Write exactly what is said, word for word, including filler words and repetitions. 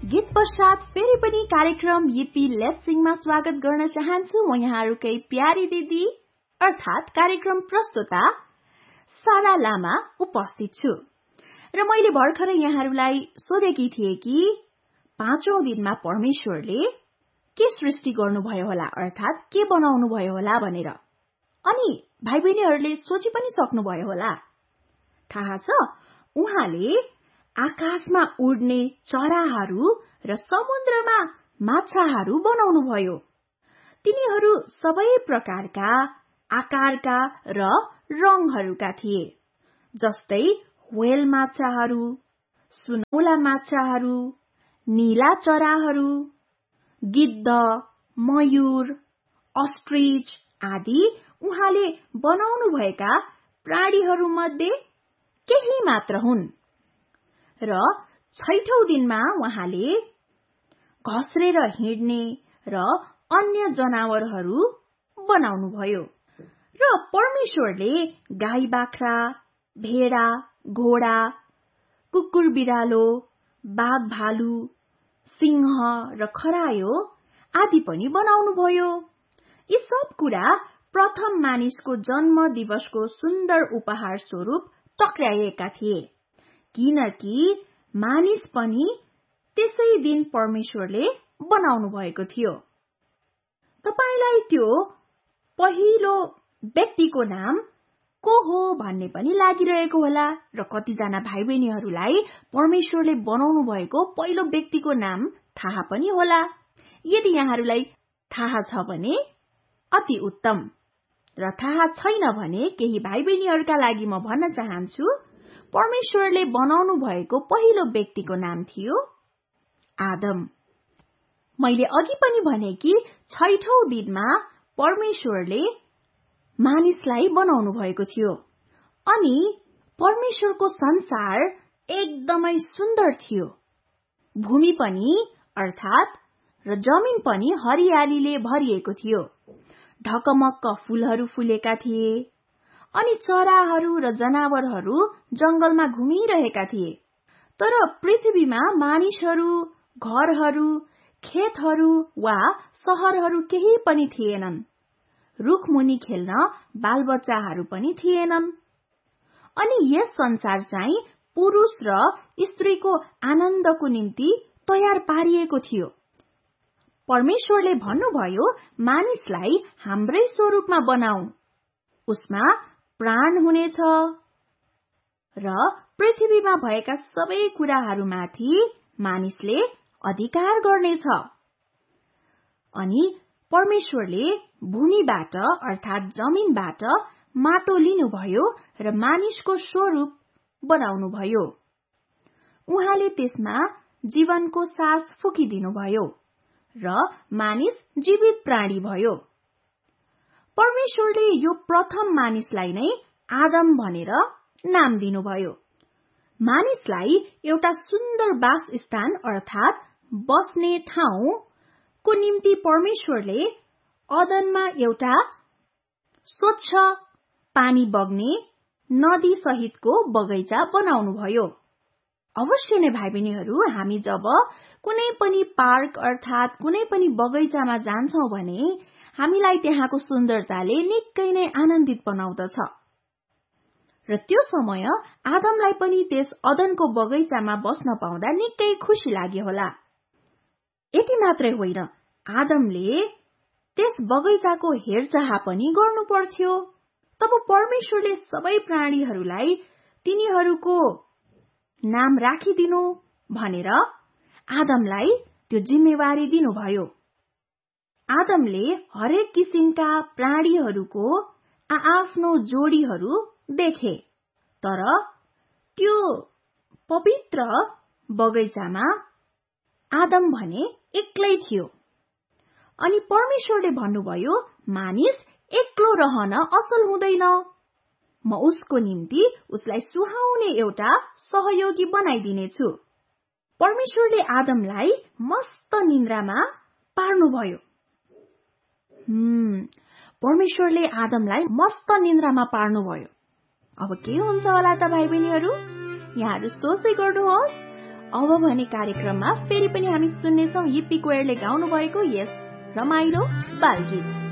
गीत पश्चात फेरि पनि कार्यक्रम यिपी लेट्स सिंगमा स्वागत गर्न चाहन्छु। म यहाँहरूकै प्यारी दिदी अर्थात कार्यक्रम प्रस्तुता सारा लामा उपस्थित छु र मैले भर्खरै यहाँहरूलाई सोधेकी थिए कि पाँचौं दिनमा परमेश्वरले के सृष्टि गर्नुभयो होला अर्थात के बनाउनु भयो होला भनेर। अनि भाइ बहिनीहरूले सोची पनि सक्नुभयो होला। थाहा छ उहाँले आकाशमा उड्ने चराहरू र समुद्रमा माछाहरू बनाउनु भयो। तिनीहरू सबै प्रकारका, आकारका र रंगहरूका थिए, जस्तै व्हेल माछाहरू, सुनौला माछाहरू, नीला चराहरू, गिद्ध, मयूर, अस्ट्रिच आदि उहाँले बनाउनु भएका प्राणीहरूमध्ये केही मात्र हुन्। र छैठौं दिनमा उहाँले घस्रेर हिँड्ने र अन्य जनावरहरू बनाउनुभयो र परमेश्वरले गाई बाख्रा, भेडा, घोडा, कुकुर बिरालो, बाघ भालु, सिंह र खरायो आदि पनि बनाउनुभयो। यी सब कुरा प्रथम मानिसको जन्म दिवसको सुन्दर उपहार स्वरूप टक्र्याइएका थिए, किनकि मानिस पनि त्यसै दिन परमेश्वरले बनाउनु भएको थियो। तपाईलाई त्यो पहिलो व्यक्तिको नाम को हो भन्ने पनि लागिरहेको होला र कतिजना भाइ बहिनीहरूलाई परमेश्वरले बनाउनु भएको पहिलो व्यक्तिको नाम थाहा पनि होला। यदि यहाँहरूलाई थाहा छ भने अति उत्तम, र थाहा छैन भने केही भाइ बहिनीहरूका लागि म भन्न चाहन्छु परमेश्वरले बनाउनु भएको पहिलो व्यक्तिको नाम थियो आदम। मैले अघि पनि भने कि छैठौं दिनमा परमेश्वरले मानिसलाई बनाउनु भएको थियो अनि परमेश्वरको संसार एकदमै सुन्दर थियो। भूमि पनि अर्थात र जमिन पनि हरियालीले भरिएको थियो। ढकमक्क फूलहरू फुलेका थिए अनि चराहरू र जनावरहरू जंगलमा घुमिरहेका थिए। तर पृथ्वीमा मानिसहरू, घरहरू, खेतहरू वा शहरहरू केही पनि थिएनन्। रुखमुनि खेल्न बालबच्चाहरू पनि थिएनन्। अनि यस संसार चाहिँ पुरुष र स्त्रीको आनन्दको निम्ति तयार पारिएको थियो। परमेश्वरले भन्नुभयो मानिसलाई हाम्रै स्वरूपमा बनाऊ, उसमा प्राण हुनेछ र पृथ्वीमा भएका सबै कुराहरूमाथि मानिसले अधिकार गर्नेछ। अनि परमेश्वरले भूमिबाट अर्थात जमिनबाट माटो लिनुभयो र मानिसको स्वरूप बनाउनुभयो। उहाँले त्यसमा जीवनको सास फुकिदिनुभयो र मानिस जीवित प्राणी भयो। परमेश्वरले यो प्रथम मानिसलाई नै आदम भनेर नाम दिनुभयो। मानिसलाई एउटा सुन्दर वासस्थान अर्थात बस्ने ठाउँको निम्ति परमेश्वरले अदनमा एउटा स्वच्छ पानी बग्ने नदी सहितको बगैँचा बनाउनुभयो। अवश्य नै भाइ बहिनीहरू, हामी जब कुनै पनि पार्क अर्थात कुनै पनि बगैँचामा जान्छौं भने हामीलाई त्यहाँको सुन्दरताले निकै नै आनन्दित बनाउँदछ। र त्यो समय आदमलाई पनि त्यस अदनको बगैँचामा बस्न पाउँदा निकै खुशी लाग्यो होला। यति मात्रै होइन, आदमले त्यस बगैँचाको हेरचाह पनि गर्नु पर्थ्यो। तब परमेश्वरले सबै प्राणीहरूलाई तिनीहरूको नाम राखिदिनु भनेर आदमलाई त्यो जिम्मेवारी दिनुभयो। आदमले हरेक किसिमका प्राणीहरूको आआफ्नो जोडीहरू देखे, तर त्यो पवित्र बगैँचामा आदम भने एक्लै थियो। अनि परमेश्वरले भन्नुभयो मानिस एक्लो रहन असल हुँदैन, म उसको निम्ति उसलाई सुहाउने एउटा सहयोगी बनाइदिनेछु। परमेश्वरले आदमलाई मस्त निन्द्रामा पार्नुभयो। हम्म परमेश्वरले आदमलाई मस्त निन्द्रामा पार्नुभयो। अब के हुन्छ होला त भाइ बहिनीहरू, यहाँहरू सोचै गर्नुहोस्। अब भने कार्यक्रममा फेरि पनि हामी सुन्नेछौं यिप्पी कोयरले गाउनु भएको यस रमाइलो बालगीत।